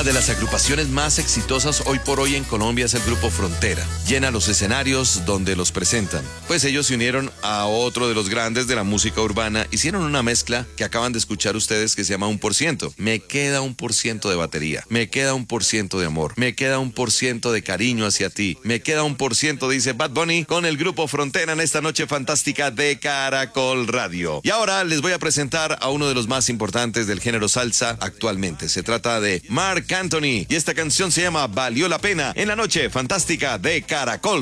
Una de las agrupaciones más exitosas hoy por hoy en Colombia es el grupo Frontera. Llena los escenarios donde los presentan. Pues ellos se unieron a otro de los grandes de la música urbana. Hicieron una mezcla que acaban de escuchar ustedes que se llama 1%. Me queda 1% de batería. Me queda 1% de amor. Me queda 1% de cariño hacia ti. Me queda 1%, dice Bad Bunny, con el grupo Frontera en esta noche fantástica de Caracol Radio. Y ahora les voy a presentar a uno de los más importantes del género salsa actualmente. Se trata de Marc Anthony y esta canción se llama Valió la Pena en la noche fantástica de Caracol